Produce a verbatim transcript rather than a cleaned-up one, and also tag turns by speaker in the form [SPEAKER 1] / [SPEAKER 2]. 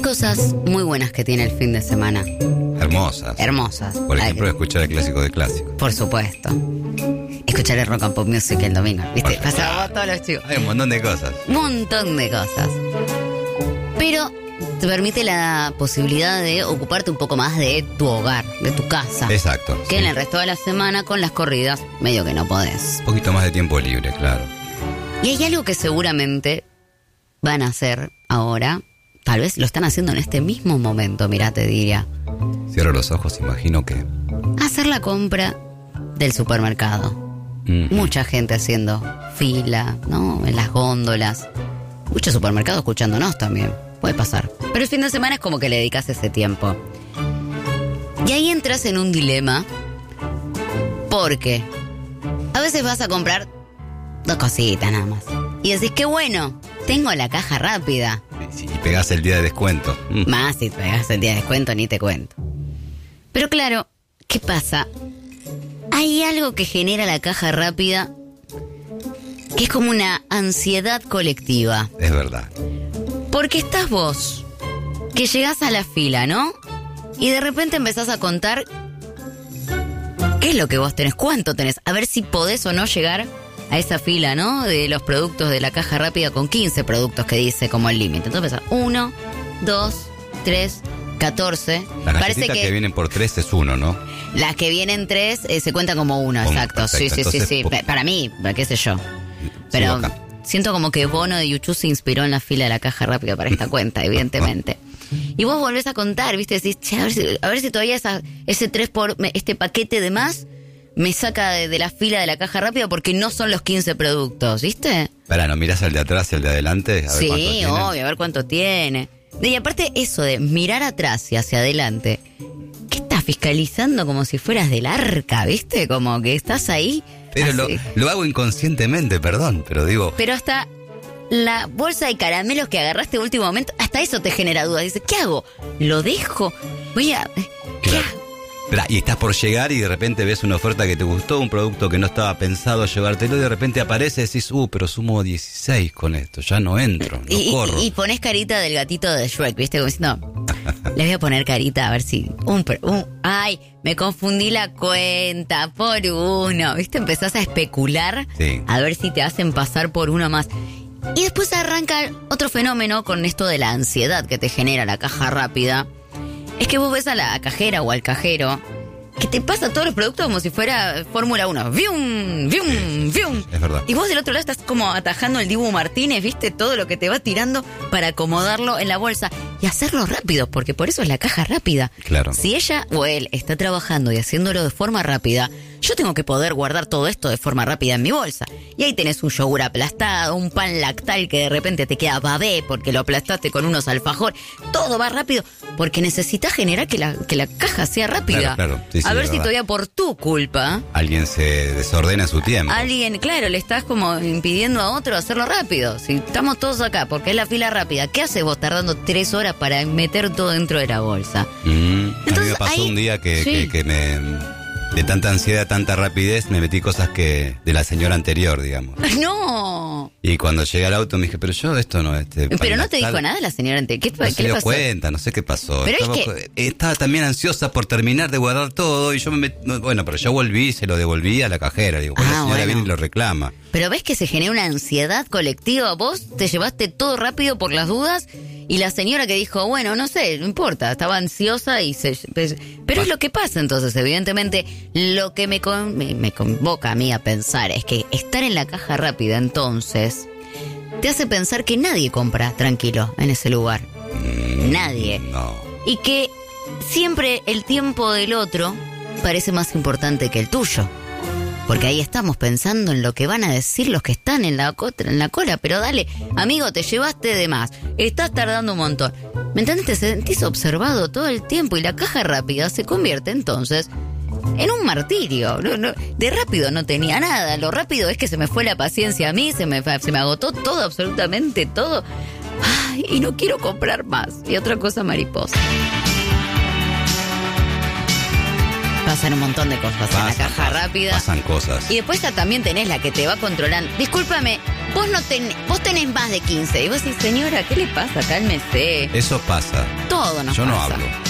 [SPEAKER 1] cosas muy buenas que tiene el fin de semana.
[SPEAKER 2] Hermosas.
[SPEAKER 1] Hermosas.
[SPEAKER 2] Por ejemplo,
[SPEAKER 1] Ay,
[SPEAKER 2] escuchar el clásico de clásicos.
[SPEAKER 1] Por supuesto. Escuchar el Rock and Pop Music el domingo. ¿Viste?
[SPEAKER 2] Por
[SPEAKER 1] Pasaba vos todos los chicos.
[SPEAKER 2] Hay un montón de cosas.
[SPEAKER 1] Un montón de cosas. Pero te permite la posibilidad de ocuparte un poco más de tu hogar, de tu casa.
[SPEAKER 2] Exacto.
[SPEAKER 1] Que
[SPEAKER 2] sí.
[SPEAKER 1] en el resto de la semana con las corridas medio que no podés.
[SPEAKER 2] Un poquito más de tiempo libre, claro.
[SPEAKER 1] Y hay algo que seguramente van a hacer ahora. Tal vez lo están haciendo en este mismo momento, mirá, te diría.
[SPEAKER 2] Cierro los ojos, imagino que...
[SPEAKER 1] Hacer la compra del supermercado.
[SPEAKER 2] Mm.
[SPEAKER 1] Mucha gente haciendo fila, ¿no? En las góndolas. Muchos supermercados escuchándonos también. Puede pasar. Pero el fin de semana es como que le dedicas ese tiempo. Y ahí entras en un dilema. Porque a veces vas a comprar dos cositas nada más. Y decís, qué bueno, tengo la caja rápida.
[SPEAKER 2] Si pegás el día de descuento. Mm.
[SPEAKER 1] Más si pegas el día de descuento, ni te cuento. Pero claro, ¿qué pasa? Hay algo que genera la caja rápida que es como una ansiedad colectiva.
[SPEAKER 2] Es verdad.
[SPEAKER 1] Porque estás vos, que llegás a la fila, ¿no? Y de repente empezás a contar qué es lo que vos tenés, cuánto tenés, a ver si podés o no llegar a esa fila, ¿no? De los productos de la caja rápida con quince productos que dice como el límite. Entonces empezás, uno, dos, tres, catorce.
[SPEAKER 2] Las
[SPEAKER 1] Parece
[SPEAKER 2] galletitas
[SPEAKER 1] que,
[SPEAKER 2] que vienen por tres es uno, ¿no?
[SPEAKER 1] las que vienen tres eh, se cuentan como uno,
[SPEAKER 2] Como,
[SPEAKER 1] exacto. Sí,
[SPEAKER 2] perfecto.
[SPEAKER 1] sí,
[SPEAKER 2] Entonces,
[SPEAKER 1] sí, sí.
[SPEAKER 2] po-
[SPEAKER 1] Pa- Para mí, qué sé yo. Pero
[SPEAKER 2] Sigo acá.
[SPEAKER 1] siento como que Bono de YouTube se inspiró en la fila de la caja rápida para esta cuenta, evidentemente. Y vos volvés a contar, ¿viste? Decís, che, a ver si, a ver si todavía esa, ese tres por este paquete de más me saca de, de la fila de la caja rápida porque no son los quince productos, ¿viste?
[SPEAKER 2] Pará, ¿no mirás al de atrás y al de adelante? A ver
[SPEAKER 1] Sí,
[SPEAKER 2] cuántos tienen?
[SPEAKER 1] obvio, a ver cuánto tiene. Y aparte eso de mirar atrás y hacia adelante, ¿qué estás fiscalizando como si fueras del arca, ¿viste? Como que estás ahí.
[SPEAKER 2] Pero lo,
[SPEAKER 1] así.
[SPEAKER 2] lo hago inconscientemente, perdón, pero digo...
[SPEAKER 1] Pero hasta la bolsa de caramelos que agarraste en último momento, hasta eso te genera dudas. Dices, ¿qué hago? ¿Lo dejo? Voy a... ¿Qué
[SPEAKER 2] Claro.
[SPEAKER 1] hago?
[SPEAKER 2] Esperá, y estás por llegar y de repente ves una oferta que te gustó, un producto que no estaba pensado llevártelo y de repente aparece y decís, uh, pero sumo dieciséis con esto, ya no entro, no
[SPEAKER 1] Y,
[SPEAKER 2] corro.
[SPEAKER 1] y, y pones carita del gatito de Shrek, ¿viste? Como diciendo, le voy a poner carita a ver si... Un, per- un, ay, me confundí la cuenta por uno. ¿Viste? Empezás a especular
[SPEAKER 2] Sí.
[SPEAKER 1] a ver si te hacen pasar por uno más. Y después arranca otro fenómeno con esto de la ansiedad que te genera la caja rápida. Es que vos ves a la cajera o al cajero que te pasa todos los productos como si fuera Fórmula uno. ¡Vium! ¡Vium! ¡Vium!
[SPEAKER 2] Es verdad.
[SPEAKER 1] Y vos del otro lado estás como atajando el Dibu Martínez, ¿viste? Todo lo que te va tirando para acomodarlo en la bolsa. Y hacerlo rápido, porque por eso es la caja rápida.
[SPEAKER 2] Claro.
[SPEAKER 1] Si ella o él está trabajando y haciéndolo de forma rápida, yo tengo que poder guardar todo esto de forma rápida en mi bolsa. Y ahí tenés un yogur aplastado, un pan lactal que de repente te queda babé porque lo aplastaste con unos alfajor. Todo va rápido porque necesitas generar que la, que la caja sea rápida.
[SPEAKER 2] Claro, claro. Sí, sí,
[SPEAKER 1] a ver
[SPEAKER 2] es
[SPEAKER 1] si
[SPEAKER 2] verdad.
[SPEAKER 1] todavía por tu culpa...
[SPEAKER 2] Alguien se desordena su tiempo.
[SPEAKER 1] Alguien, claro, le estás como impidiendo a otro hacerlo rápido. Si estamos todos acá porque es la fila rápida, ¿qué haces vos tardando tres horas para meter todo dentro de la bolsa?
[SPEAKER 2] Mm, a mí
[SPEAKER 1] Entonces,
[SPEAKER 2] me pasó
[SPEAKER 1] ahí-
[SPEAKER 2] un día que,
[SPEAKER 1] sí.
[SPEAKER 2] que, que me... De tanta ansiedad, tanta rapidez, me metí cosas que de la señora anterior, digamos.
[SPEAKER 1] ¡No!
[SPEAKER 2] Y cuando llegué al auto me dije, pero yo esto no... Este,
[SPEAKER 1] Pero no te
[SPEAKER 2] tal-
[SPEAKER 1] dijo nada la señora anterior. ¿Qué,
[SPEAKER 2] No
[SPEAKER 1] qué
[SPEAKER 2] se
[SPEAKER 1] le
[SPEAKER 2] dio
[SPEAKER 1] pasó?
[SPEAKER 2] cuenta, no sé qué pasó.
[SPEAKER 1] Pero es
[SPEAKER 2] estaba,
[SPEAKER 1] que-
[SPEAKER 2] estaba también ansiosa por terminar de guardar todo y yo me met- no, bueno, pero yo volví y se lo devolví a la cajera. Digo, bueno,
[SPEAKER 1] Ah,
[SPEAKER 2] la señora
[SPEAKER 1] bueno.
[SPEAKER 2] viene y lo reclama.
[SPEAKER 1] Pero ves que se genera una ansiedad colectiva. Vos te llevaste todo rápido por las dudas y la señora que dijo, bueno, no sé, no importa, estaba ansiosa y se... Pero es lo que pasa entonces, evidentemente, lo que me, con- me, me convoca a mí a pensar es que estar en la caja rápida entonces te hace pensar que nadie compra tranquilo en ese lugar.
[SPEAKER 2] Mm,
[SPEAKER 1] Nadie.
[SPEAKER 2] No.
[SPEAKER 1] Y que siempre el tiempo del otro parece más importante que el tuyo. Porque ahí estamos pensando en lo que van a decir los que están en la, co- en la cola. Pero dale, amigo, te llevaste de más. Estás tardando un montón. ¿Me entiendes? Te sentís observado todo el tiempo y la caja rápida se convierte entonces en un martirio. No, no, de rápido no tenía nada. Lo rápido es que se me fue la paciencia a mí, se me, se me agotó todo, absolutamente todo. Ay, y no quiero comprar más. Y otra cosa mariposa. Pasan un montón de cosas
[SPEAKER 2] Pasan,
[SPEAKER 1] en la caja
[SPEAKER 2] pasan,
[SPEAKER 1] rápida.
[SPEAKER 2] Pasan cosas.
[SPEAKER 1] Y después ya también tenés la que te va controlando. Discúlpame, vos no ten, vos tenés más de quince. Y vos decís, señora, ¿qué le pasa? Cálmese.
[SPEAKER 2] Eso pasa.
[SPEAKER 1] Todo nos
[SPEAKER 2] Yo
[SPEAKER 1] pasa.
[SPEAKER 2] no hablo.